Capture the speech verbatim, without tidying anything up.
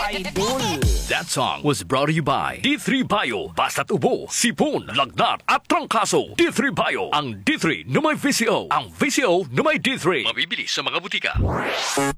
idol. That song was brought to you by D three Bio. Basta't ubo, sipon, lagnat at trangkaso. D three Bio. Ang D three na may V C O. Ang V C O na may D three. Mabibili sa mga butika.